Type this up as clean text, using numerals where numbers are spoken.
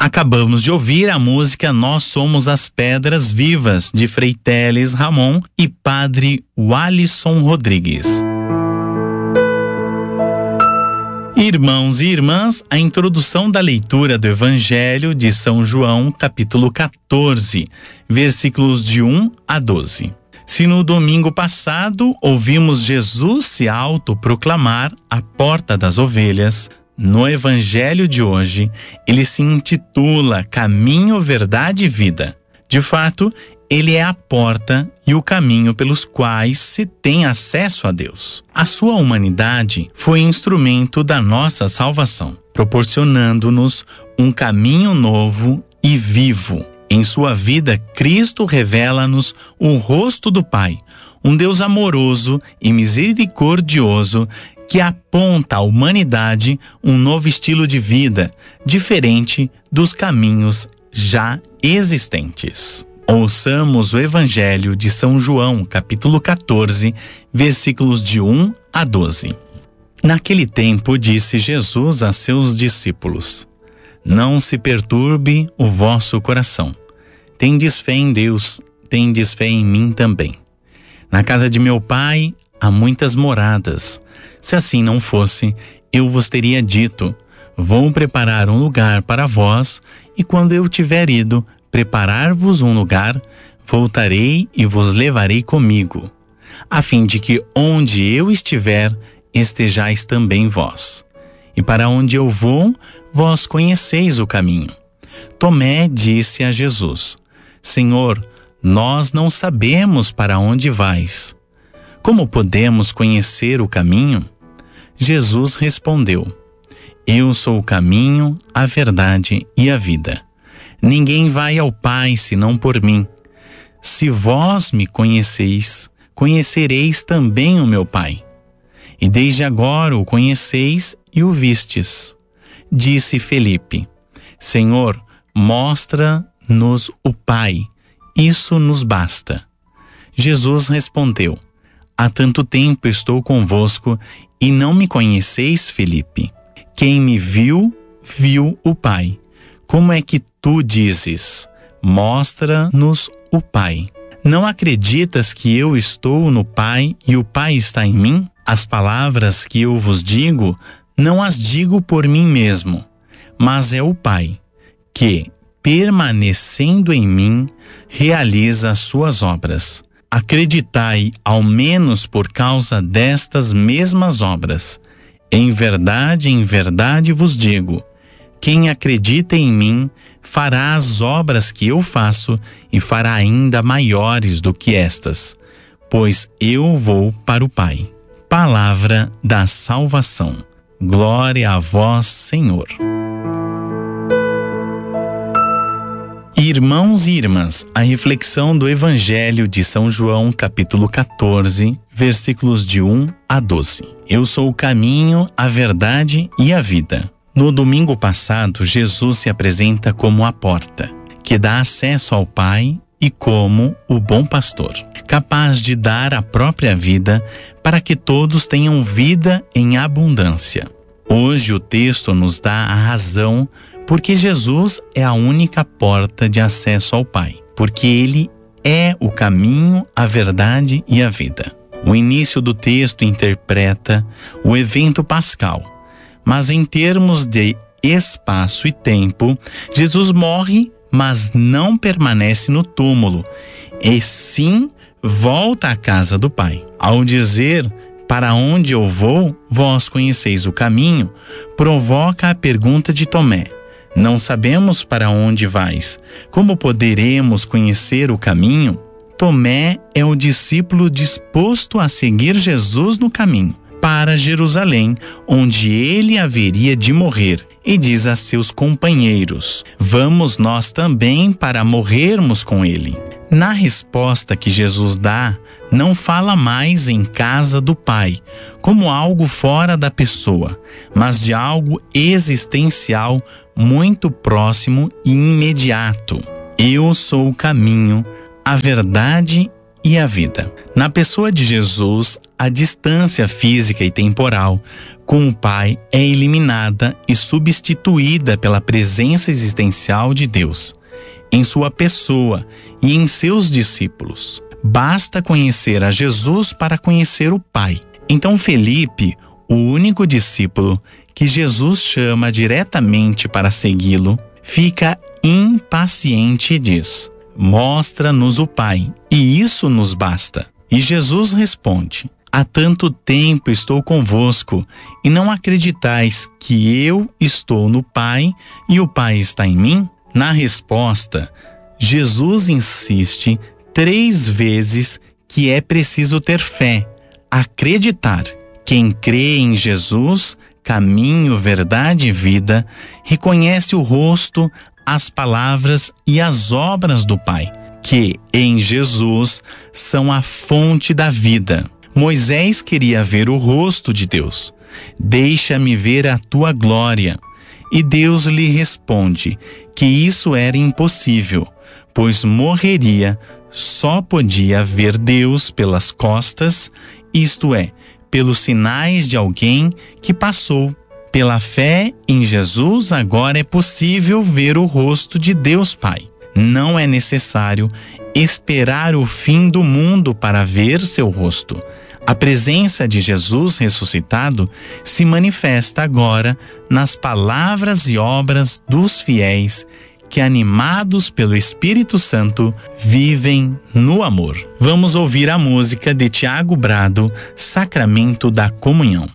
Acabamos de ouvir a música Nós Somos as Pedras Vivas, de Frei Teles Ramon e Padre Walisson Rodrigues. Irmãos e irmãs, a introdução da leitura do Evangelho de São João, capítulo 14, versículos de 1 a 12. Se no domingo passado ouvimos Jesus se autoproclamar a porta das ovelhas, no Evangelho de hoje ele se intitula Caminho, Verdade e Vida. De fato, ele é a porta e o caminho pelos quais se tem acesso a Deus. A sua humanidade foi instrumento da nossa salvação, proporcionando-nos um caminho novo e vivo. Em sua vida, Cristo revela-nos o rosto do Pai, um Deus amoroso e misericordioso que aponta à humanidade um novo estilo de vida, diferente dos caminhos já existentes. Ouçamos o Evangelho de São João, capítulo 14, versículos de 1 a 12. Naquele tempo disse Jesus a seus discípulos: Não se perturbe o vosso coração. Tendes fé em Deus, tendes fé em mim também. Na casa de meu Pai há muitas moradas. Se assim não fosse, eu vos teria dito: Vou preparar um lugar para vós, e quando eu tiver ido preparar-vos um lugar, voltarei e vos levarei comigo, a fim de que onde eu estiver, estejais também vós. E para onde eu vou, vós conheceis o caminho. Tomé disse a Jesus: Senhor, nós não sabemos para onde vais. Como podemos conhecer o caminho? Jesus respondeu: Eu sou o caminho, a verdade e a vida. Ninguém vai ao Pai senão por mim. Se vós me conheceis, conhecereis também o meu Pai. E desde agora o conheceis e o vistes. Disse Felipe: Senhor, mostra-nos o Pai, isso nos basta. Jesus respondeu: Há tanto tempo estou convosco e não me conheceis, Felipe? Quem me viu, viu o Pai. Como é que tu dizes: Mostra-nos o Pai? Não acreditas que eu estou no Pai e o Pai está em mim? As palavras que eu vos digo, não as digo por mim mesmo, mas é o Pai, que, permanecendo em mim, realiza as suas obras. Acreditai, ao menos por causa destas mesmas obras. Em verdade vos digo: quem acredita em mim fará as obras que eu faço e fará ainda maiores do que estas, pois eu vou para o Pai. Palavra da salvação. Glória a vós, Senhor. Irmãos e irmãs, a reflexão do Evangelho de São João, capítulo 14, versículos de 1 a 12. Eu sou o caminho, a verdade e a vida. No domingo passado, Jesus se apresenta como a porta, que dá acesso ao Pai, e como o bom pastor, capaz de dar a própria vida para que todos tenham vida em abundância. Hoje o texto nos dá a razão porque Jesus é a única porta de acesso ao Pai, porque Ele é o caminho, a verdade e a vida. O início do texto interpreta o evento pascal, mas em termos de espaço e tempo, Jesus morre, mas não permanece no túmulo, e sim volta à casa do Pai. Ao dizer: para onde eu vou, vós conheceis o caminho, provoca a pergunta de Tomé: não sabemos para onde vais, como poderemos conhecer o caminho? Tomé é o discípulo disposto a seguir Jesus no caminho para Jerusalém, onde ele haveria de morrer, e diz a seus companheiros: vamos nós também para morrermos com ele. Na resposta que Jesus dá, não fala mais em casa do Pai, como algo fora da pessoa, mas de algo existencial muito próximo e imediato. Eu sou o caminho, a verdade e a vida. Na pessoa de Jesus, a distância física e temporal com o Pai é eliminada e substituída pela presença existencial de Deus, em sua pessoa e em seus discípulos. Basta conhecer a Jesus para conhecer o Pai. Então Felipe, o único discípulo que Jesus chama diretamente para segui-lo, fica impaciente e diz: mostra-nos o Pai, e isso nos basta. E Jesus responde: há tanto tempo estou convosco, e não acreditais que eu estou no Pai e o Pai está em mim? Na resposta, Jesus insiste 3 vezes que é preciso ter fé, acreditar. Quem crê em Jesus, caminho, verdade e vida, reconhece o rosto, as palavras e as obras do Pai, que em Jesus são a fonte da vida. Moisés queria ver o rosto de Deus. Deixa-me ver a tua glória. E Deus lhe responde que isso era impossível, pois morreria, só podia ver Deus pelas costas, isto é, pelos sinais de alguém que passou. Pela fé em Jesus, agora é possível ver o rosto de Deus Pai. Não é necessário esperar o fim do mundo para ver seu rosto. A presença de Jesus ressuscitado se manifesta agora nas palavras e obras dos fiéis que, animados pelo Espírito Santo, vivem no amor. Vamos ouvir a música de Tiago Brado, Sacramento da Comunhão.